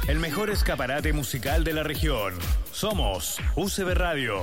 el mejor escaparate musical de la región. Somos UCB Radio.